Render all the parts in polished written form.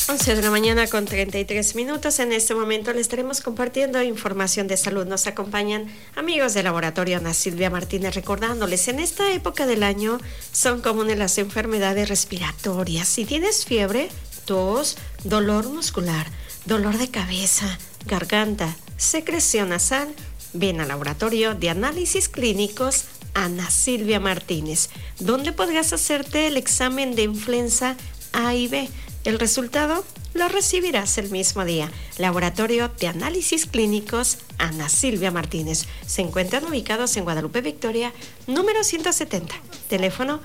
11 de la mañana con 33 minutos. En este momento le estaremos compartiendo información de salud. Nos acompañan amigos del laboratorio Ana Silvia Martínez, recordándoles, en esta época del año son comunes las enfermedades respiratorias. Si tienes fiebre, tos, dolor muscular, dolor de cabeza, garganta, secreción nasal, ven al laboratorio de análisis clínicos Ana Silvia Martínez, donde podrás hacerte el examen de influenza A y B. El resultado lo recibirás el mismo día. Laboratorio de Análisis Clínicos Ana Silvia Martínez. Se encuentran ubicados en Guadalupe Victoria, número 170. Teléfono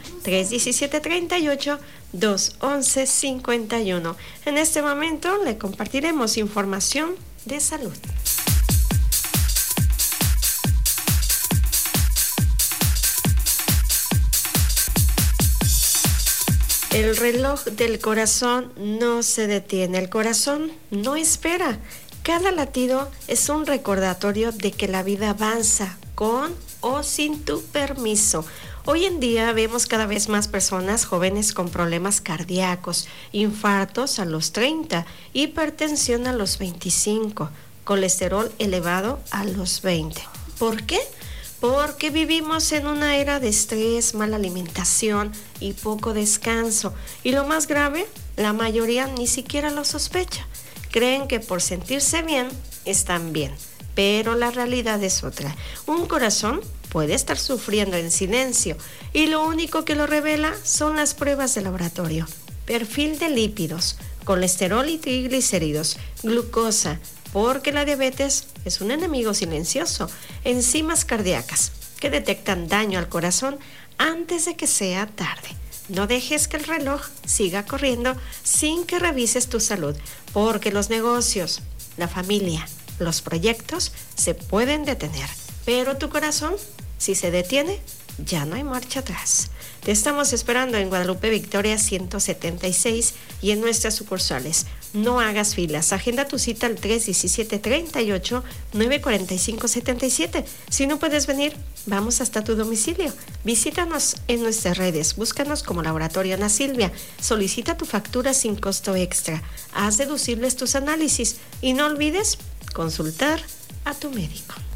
317-38-211-51. En este momento le compartiremos información de salud. El reloj del corazón no se detiene, el corazón no espera. Cada latido es un recordatorio de que la vida avanza con o sin tu permiso. Hoy en día vemos cada vez más personas jóvenes con problemas cardíacos, infartos a los 30, hipertensión a los 25, colesterol elevado a los 20. ¿Por qué? Porque vivimos en una era de estrés, mala alimentación y poco descanso. Y lo más grave, la mayoría ni siquiera lo sospecha. Creen que por sentirse bien, están bien. Pero la realidad es otra. Un corazón puede estar sufriendo en silencio y lo único que lo revela son las pruebas de laboratorio. Perfil de lípidos, colesterol y triglicéridos, glucosa, porque la diabetes es un enemigo silencioso, enzimas cardíacas que detectan daño al corazón antes de que sea tarde. No dejes que el reloj siga corriendo sin que revises tu salud, porque los negocios, la familia, los proyectos se pueden detener, pero tu corazón, si se detiene, ya no hay marcha atrás. Te estamos esperando en Guadalupe Victoria 176 y en nuestras sucursales. No hagas filas. Agenda tu cita al 317-38-945-77. Si no puedes venir, vamos hasta tu domicilio. Visítanos en nuestras redes. Búscanos como Laboratorio Ana Silvia. Solicita tu factura sin costo extra. Haz deducibles tus análisis y no olvides consultar a tu médico.